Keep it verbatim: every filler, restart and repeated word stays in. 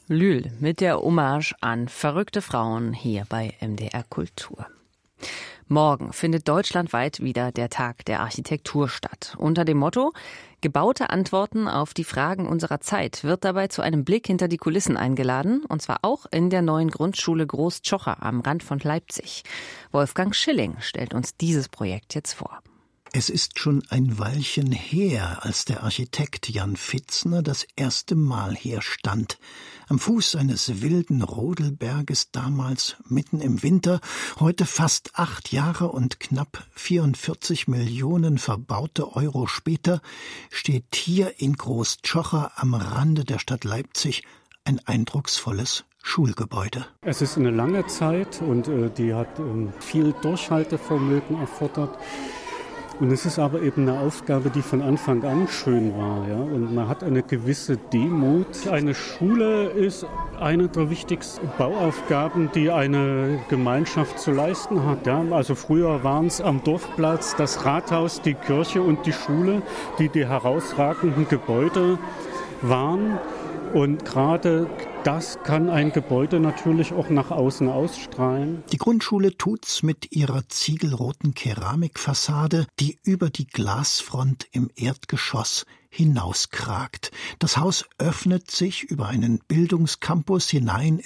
Lühl mit der Hommage an verrückte Frauen hier bei M D R Kultur. Morgen findet deutschlandweit wieder der Tag der Architektur statt. Unter dem Motto Gebaute Antworten auf die Fragen unserer Zeit wird dabei zu einem Blick hinter die Kulissen eingeladen, und zwar auch in der neuen Grundschule Großtschocher am Rand von Leipzig. Wolfgang Schilling stellt uns dieses Projekt jetzt vor. Es ist schon ein Weilchen her, als der Architekt Jan Fitzner das erste Mal hier stand. Am Fuß eines wilden Rodelberges, damals mitten im Winter, heute fast acht Jahre und knapp vierundvierzig Millionen verbaute Euro später, steht hier in Großtschocher am Rande der Stadt Leipzig ein eindrucksvolles Schulgebäude. Es ist eine lange Zeit und äh, die hat ähm, viel Durchhaltevermögen erfordert. Und es ist aber eben eine Aufgabe, die von Anfang an schön war. Ja? Und man hat eine gewisse Demut. Eine Schule ist eine der wichtigsten Bauaufgaben, die eine Gemeinschaft zu leisten hat. Ja? Also früher waren es am Dorfplatz das Rathaus, die Kirche und die Schule, die die herausragenden Gebäude waren. Und gerade das kann ein Gebäude natürlich auch nach außen ausstrahlen. Die Grundschule tut's mit ihrer ziegelroten Keramikfassade, die über die Glasfront im Erdgeschoss hinauskragt. Das Haus öffnet sich über einen Bildungscampus hinein